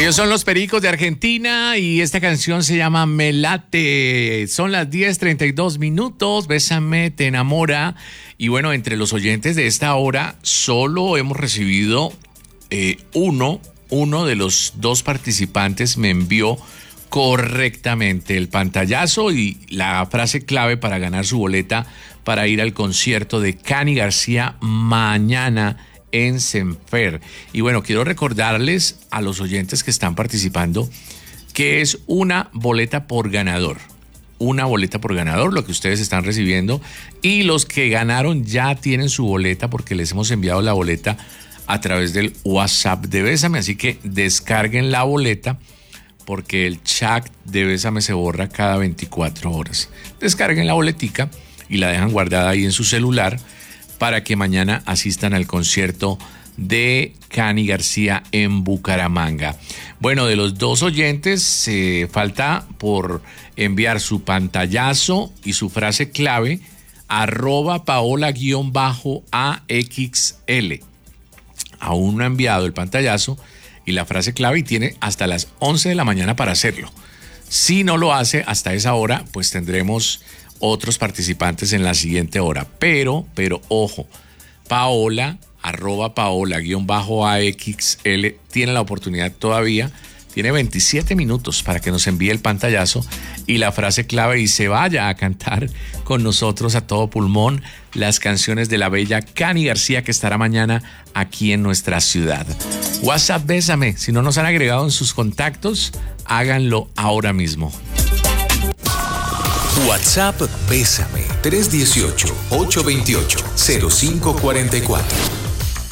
Ellos son los Pericos de Argentina y esta canción se llama Me Late. Son las 10:32. Bésame, te enamora. Y bueno, entre los oyentes de esta hora solo hemos recibido uno de los dos participantes me envió correctamente el pantallazo y la frase clave para ganar su boleta para ir al concierto de Cani García mañana en Senfer. Y bueno, quiero recordarles a los oyentes que están participando que es una boleta por ganador. Una boleta por ganador, lo que ustedes están recibiendo. Y los que ganaron ya tienen su boleta porque les hemos enviado la boleta a través del WhatsApp de Bésame. Así que descarguen la boleta porque el chat de Bésame se borra cada 24 horas. Descarguen la boletica y la dejan guardada ahí en su celular para que mañana asistan al concierto de Cani García en Bucaramanga. Bueno, de los dos oyentes falta por enviar su pantallazo y su frase clave @Paola_AXL. Aún no ha enviado el pantallazo y la frase clave y tiene hasta las 11 de la mañana para hacerlo. Si no lo hace hasta esa hora, pues tendremos otros participantes en la siguiente hora. Pero ojo, Paola, @Paola_AXL tiene la oportunidad todavía, tiene 27 minutos para que nos envíe el pantallazo y la frase clave y se vaya a cantar con nosotros a todo pulmón las canciones de la bella Cani García que estará mañana aquí en nuestra ciudad. WhatsApp Bésame, si no nos han agregado en sus contactos, háganlo ahora mismo. WhatsApp Bésame 318-828-0544.